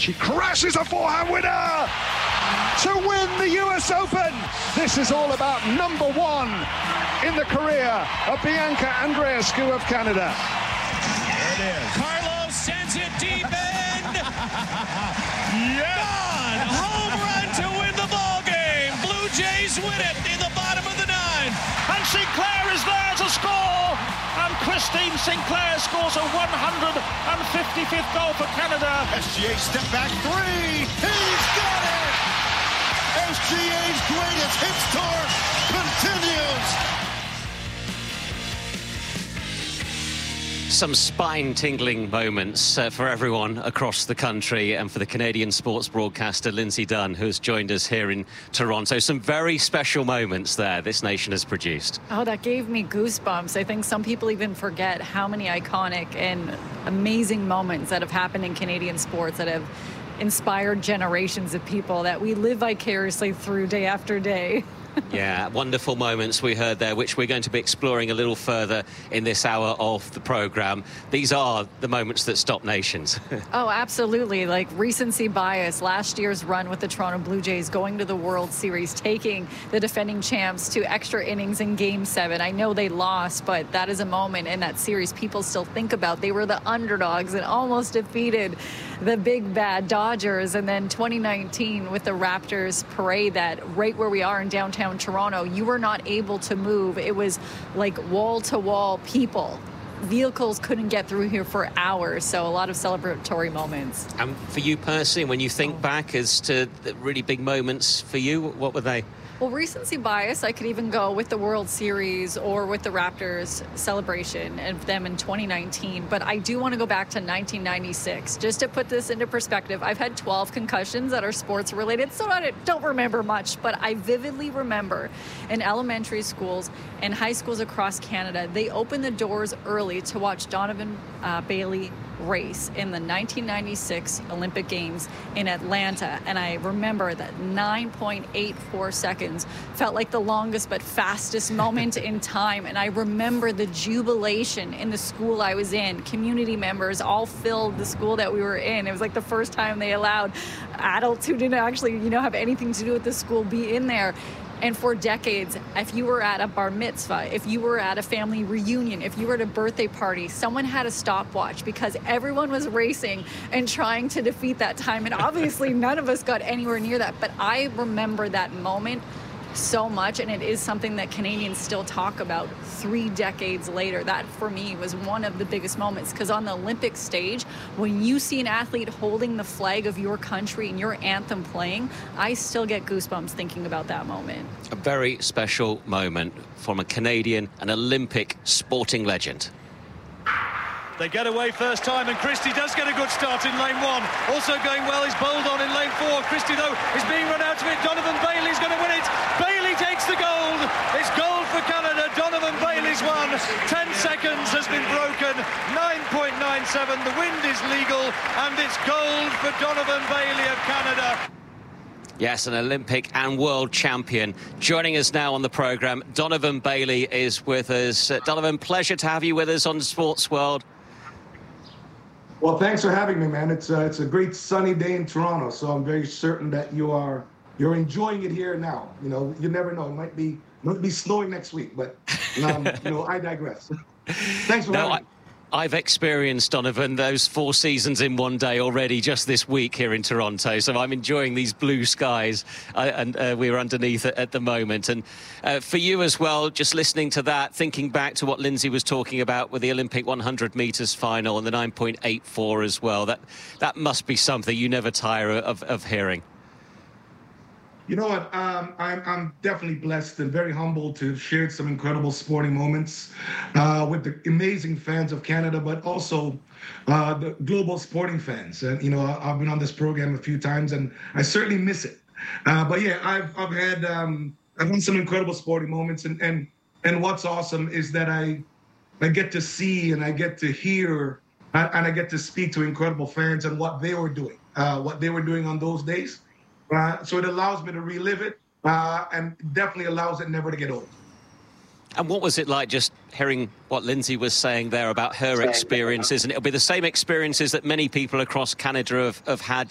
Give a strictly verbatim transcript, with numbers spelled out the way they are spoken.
She crashes a forehand winner to win the U S Open. This is all about number one in the career of Bianca Andreescu of Canada. There it is. Carlos sends it deep end. Yes! Gone. Home run to win the ball game. Blue Jays win it in the bottom of the nine. And Sinclair is there to score. And Christine Sinclair scores a one hundred fifty-fifth goal for Canada. S G A step back three. He's got it. S G A's greatest hits tour continues. Some spine-tingling moments uh, for everyone across the country and for the Canadian sports broadcaster Lindsay Dunn, who has joined us here in Toronto. Some very special moments there this nation has produced. Oh, that gave me goosebumps. I think some people even forget how many iconic and amazing moments that have happened in Canadian sports that have inspired generations of people that we live vicariously through day after day. Yeah, wonderful moments we heard there, which we're going to be exploring a little further in this hour of the programme. These are the moments that stop nations. Oh, absolutely. Like recency bias, last year's run with the Toronto Blue Jays going to the World Series, taking the defending champs to extra innings in Game seven. I know they lost, but that is a moment in that series people still think about. They were the underdogs and almost defeated the big bad Dodgers. And then twenty nineteen with the Raptors parade, that right where we are in downtown Toronto, you were not able to move. It was like wall-to-wall people. Vehicles couldn't get through here for hours, so a lot of celebratory moments. And for you personally, when you think back as to the really big moments for you, what were they? Well, recency bias, I could even go with the World Series or with the Raptors celebration of them in twenty nineteen. But I do want to go back to nineteen ninety-six. Just to put this into perspective, I've had twelve concussions that are sports related, so I don't remember much. But I vividly remember in elementary schools and high schools across Canada, they opened the doors early to watch Donovan uh, Bailey race in the nineteen ninety-six Olympic Games in Atlanta. And I remember that nine point eight four seconds felt like the longest but fastest moment in time. And I remember the jubilation in the school I was in. Community members all filled the school that we were in. It was like the first time they allowed adults who didn't actually, you know, have anything to do with the school be in there. And for decades, if you were at a bar mitzvah, if you were at a family reunion, if you were at a birthday party, someone had a stopwatch because everyone was racing and trying to defeat that time. And obviously none of us got anywhere near that. But I remember that moment so much, and it is something that Canadians still talk about three decades later. That for me was one of the biggest moments, because on the Olympic stage, when you see an athlete holding the flag of your country and your anthem playing, I still get goosebumps thinking about that moment. A very special moment from a Canadian, an Olympic sporting legend. They get away first time, and Christie does get a good start in lane one. Also going well is Boldon in lane four. Christie, though, is being run out of it. Donovan Bailey's going to win it. Bailey takes the gold. It's gold for Canada. Donovan Bailey's won. Ten seconds has been broken. nine point nine seven. The wind is legal, and it's gold for Donovan Bailey of Canada. Yes, an Olympic and world champion. Joining us now on the programme, Donovan Bailey is with us. Uh, Donovan, pleasure to have you with us on Sports World. Well, thanks for having me, man. It's uh, it's a great sunny day in Toronto, so I'm very certain that you are you're enjoying it here now. You know, you never know; it might be might be snowing next week, but um, you know, I digress. Thanks for no, having I- me. I've experienced, Donovan, those four seasons in one day already just this week here in Toronto. So I'm enjoying these blue skies uh, and uh, we're underneath it at the moment. And uh, for you as well, just listening to that, thinking back to what Lindsay was talking about with the Olympic one hundred metres final and the nine point eight four as well, that that must be something you never tire of, of hearing. You know what? Um, I'm, I'm definitely blessed and very humbled to have shared some incredible sporting moments uh, with the amazing fans of Canada, but also uh, the global sporting fans. And, you know, I've been on this program a few times and I certainly miss it. Uh, but yeah, I've, I've had um, I've had some incredible sporting moments. And, and, and what's awesome is that I, I get to see and I get to hear and I get to speak to incredible fans and what they were doing, uh, what they were doing on those days. Uh, so it allows me to relive it uh, and definitely allows it never to get old. And what was it like just hearing what Lindsay was saying there about her experiences? And it'll be the same experiences that many people across Canada have, have had